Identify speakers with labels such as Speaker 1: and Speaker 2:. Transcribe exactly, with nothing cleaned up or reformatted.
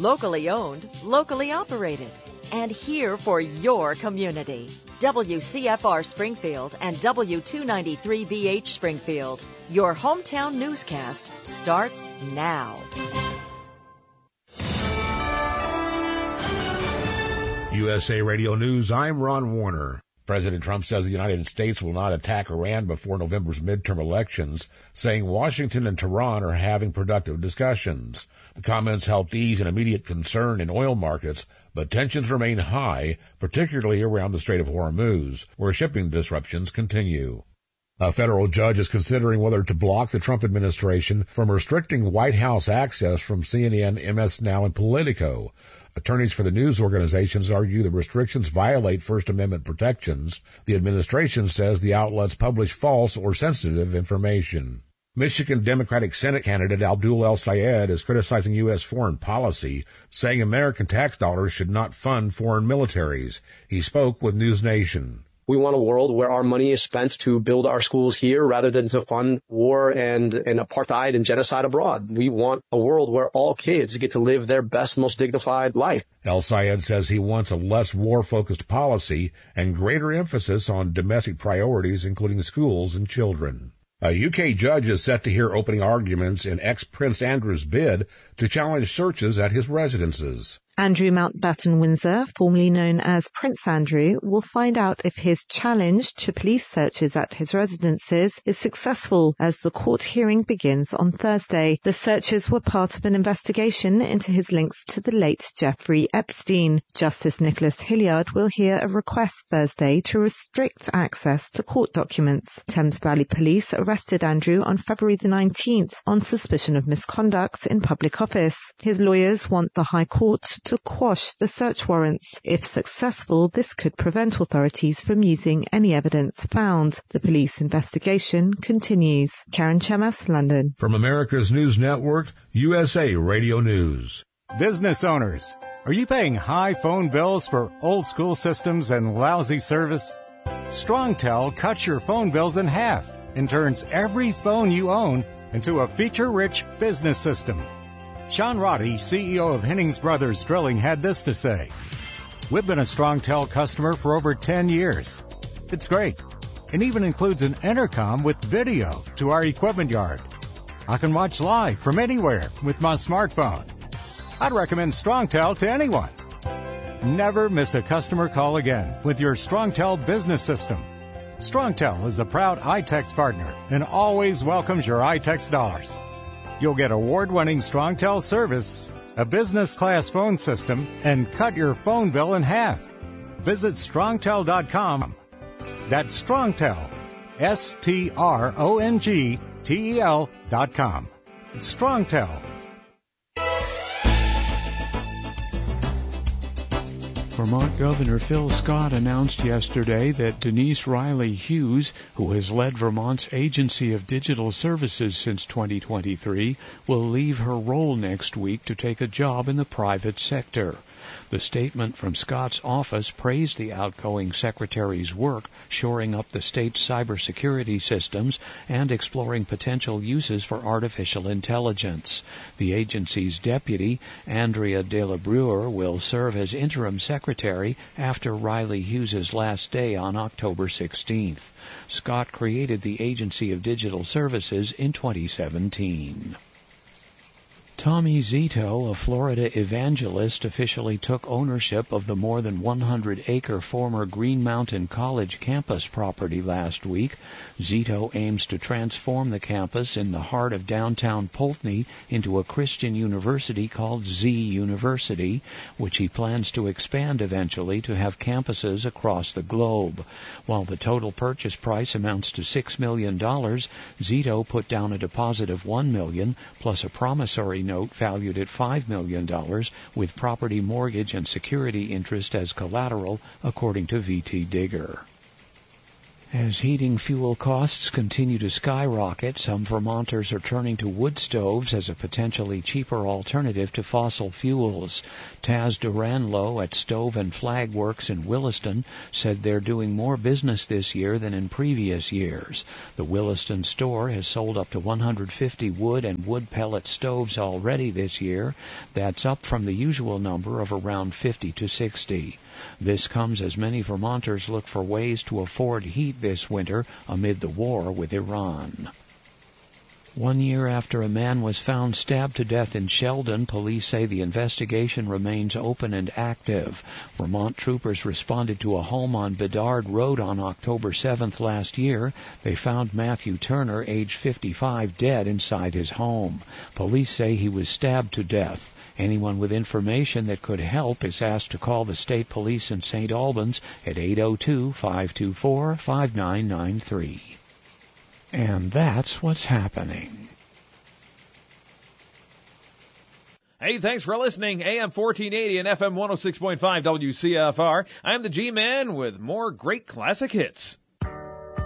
Speaker 1: Locally owned, locally operated, and here for your community. W C F R Springfield and W two ninety-three B H Springfield. Your hometown newscast starts now.
Speaker 2: U S A Radio News, I'm Ron Warner. President Trump says the United States will not attack Iran before November's midterm elections, saying Washington and Tehran are having productive discussions. The comments helped ease an immediate concern in oil markets, but tensions remain high, particularly around the Strait of Hormuz, where shipping disruptions continue. A federal judge is considering whether to block the Trump administration from restricting White House access from C N N, M S Now, and Politico. Attorneys for the news organizations argue the restrictions violate First Amendment protections. The administration says the outlets publish false or sensitive information. Michigan Democratic Senate candidate Abdul El-Sayed is criticizing U S foreign policy, saying American tax dollars should not fund foreign militaries. He spoke with News Nation.
Speaker 3: We want a world where our money is spent to build our schools here rather than to fund war and, and apartheid and genocide abroad. We want a world where all kids get to live their best, most dignified life.
Speaker 2: El-Sayed says he wants a less war-focused policy and greater emphasis on domestic priorities, including schools and children. A U K judge is set to hear opening arguments in ex-Prince Andrew's bid to challenge searches at his residences.
Speaker 4: Andrew Mountbatten Windsor, formerly known as Prince Andrew, will find out if his challenge to police searches at his residences is successful as the court hearing begins on Thursday. The searches were part of an investigation into his links to the late Jeffrey Epstein. Justice Nicholas Hilliard will hear a request Thursday to restrict access to court documents. Thames Valley Police arrested Andrew on February the nineteenth on suspicion of misconduct in public office. His lawyers want the High Court to quash the search warrants. If successful, this could prevent authorities from using any evidence found. The police investigation continues. Karen Chemas, London.
Speaker 2: From America's News Network, U S A Radio News.
Speaker 5: Business owners, are you paying high phone bills for old school systems and lousy service? StrongTel cuts your phone bills in half and turns every phone you own into a feature-rich business system. Sean Roddy, C E O of Hennings Brothers Drilling, had this to say. We've been a StrongTel customer for over ten years. It's great. It even includes an intercom with video to our equipment yard. I can watch live from anywhere with my smartphone. I'd recommend StrongTel to anyone. Never miss a customer call again with your StrongTel business system. StrongTel is a proud iTex partner and always welcomes your iTex dollars. You'll get award-winning StrongTel service, a business-class phone system, and cut your phone bill in half. Visit strongtel dot com. That's StrongTel, S T R O N G T E L dot com. It's StrongTel.
Speaker 6: Vermont Governor Phil Scott announced yesterday that Denise Riley Hughes, who has led Vermont's Agency of Digital Services since twenty twenty-three, will leave her role next week to take a job in the private sector. The statement from Scott's office praised the outgoing secretary's work shoring up the state's cybersecurity systems and exploring potential uses for artificial intelligence. The agency's deputy, Andrea De La Bruyere, will serve as interim secretary after Riley Hughes's last day on October sixteenth. Scott created the Agency of Digital Services in twenty seventeen. Tommy Zito, a Florida evangelist, officially took ownership of the more than one hundred acre former Green Mountain College campus property last week. Zito aims to transform the campus in the heart of downtown Poultney into a Christian university called Z University, which he plans to expand eventually to have campuses across the globe. While the total purchase price amounts to six million dollars, Zito put down a deposit of one million dollars plus a promissory note valued at five million dollars with property mortgage and security interest as collateral, according to V T Digger. As heating fuel costs continue to skyrocket, some Vermonters are turning to wood stoves as a potentially cheaper alternative to fossil fuels. Taz Duranlo at Stove and Flag Works in Williston said they're doing more business this year than in previous years. The Williston store has sold up to one hundred fifty wood and wood pellet stoves already this year. That's up from the usual number of around fifty to sixty. This comes as many Vermonters look for ways to afford heat this winter amid the war with Iran. One year after a man was found stabbed to death in Sheldon, police say the investigation remains open and active. Vermont troopers responded to a home on Bedard Road on October seventh last year. They found Matthew Turner, age fifty-five, dead inside his home. Police say he was stabbed to death. Anyone with information that could help is asked to call the state police in Saint Albans at eight oh two, five two four, five nine nine three. And that's what's happening.
Speaker 7: Hey, thanks for listening. A M fourteen eighty and F M one oh six point five W C F R. I'm the G-Man with more great classic hits.